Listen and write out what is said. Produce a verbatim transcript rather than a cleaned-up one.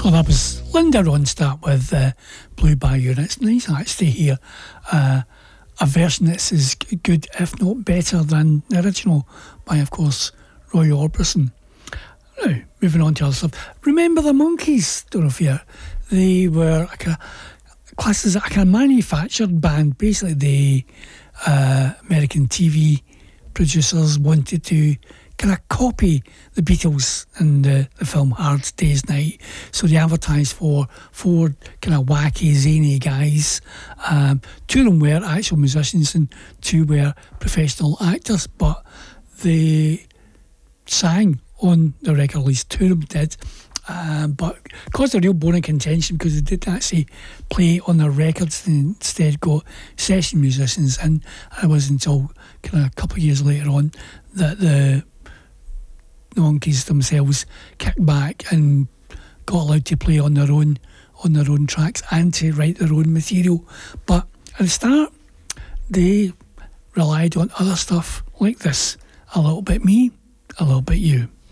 So that was Linda Ronstadt with uh, Blue Bayou, and it's nice actually to hear uh, a version that's as good, if not better, than the original by, of course, Roy Orbison. Now, moving on to other stuff. Remember the Monkees? Don't know if you They were a kind of classed as a kind of manufactured band. Basically, the uh, American T V producers wanted to kind of copy the Beatles in the, the film Hard Day's Night. So they advertised for four kind of wacky, zany guys. Um, two of them were actual musicians and two were professional actors, but they sang on the record, at least two of them did. Um, but caused a real bone of contention because they didn't actually play on their records and instead got session musicians. And it wasn't until kind of a couple of years later on that the the Monkees themselves kicked back and got allowed to play on their own on their own tracks and to write their own material. But at the start, they relied on other stuff like this: a little bit me, a little bit you.